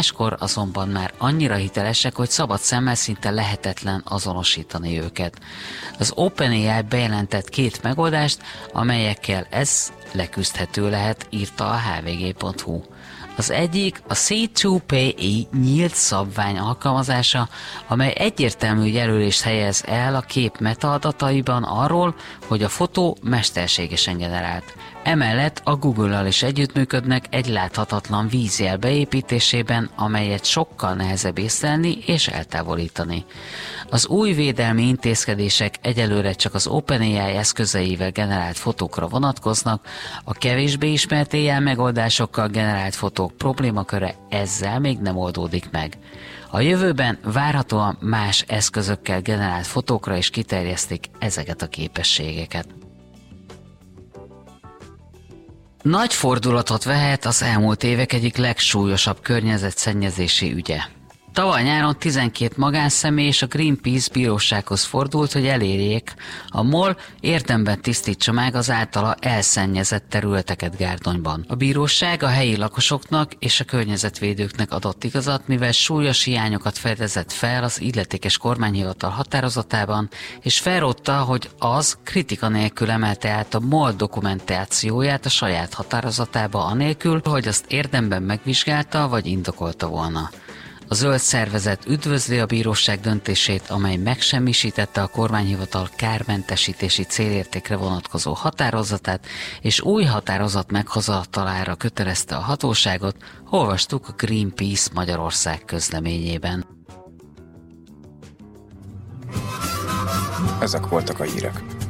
máskor azonban már annyira hitelesek, hogy szabad szemmel szinte lehetetlen azonosítani őket. Az OpenAI bejelentett 2 megoldást, amelyekkel ez leküzdhető lehet, írta a hvg.hu. Az egyik a C2PI nyílt szabvány alkalmazása, amely egyértelmű jelölést helyez el a kép metaadataiban arról, hogy a fotó mesterségesen generált. Emellett a Google-al is együttműködnek egy láthatatlan vízjel beépítésében, amelyet sokkal nehezebb észlelni és eltávolítani. Az új védelmi intézkedések egyelőre csak az OpenAI eszközeivel generált fotókra vonatkoznak, a kevésbé ismert AI megoldásokkal generált fotók problémaköre ezzel még nem oldódik meg. A jövőben várhatóan más eszközökkel generált fotókra is kiterjesztik ezeket a képességeket. Nagy fordulatot vehet az elmúlt évek egyik legsúlyosabb környezetszennyezési ügye. Tavaly nyáron 12 magánszemély és a Greenpeace bírósághoz fordult, hogy elérjék, a MOL érdemben tisztítsa meg az általa elszennyezett területeket Gárdonyban. A bíróság a helyi lakosoknak és a környezetvédőknek adott igazat, mivel súlyos hiányokat fedezett fel az illetékes kormányhivatal határozatában, és felrótta, hogy az kritika nélkül emelte át a MOL dokumentációját a saját határozatába anélkül, hogy azt érdemben megvizsgálta vagy indokolta volna. A zöld szervezet üdvözli a bíróság döntését, amely megsemmisítette a kormányhivatal kármentesítési célértékre vonatkozó határozatát, és új határozat meghozatalára kötelezte a hatóságot, olvastuk a Greenpeace Magyarország közleményében. Ezek voltak a hírek.